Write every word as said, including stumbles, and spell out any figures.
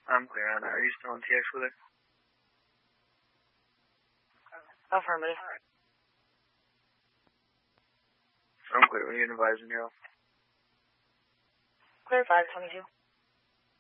I'm clear on that. Are you still in T X with her? Affirmative. I'm clear. When are you advising Nero? Clear five twenty-two.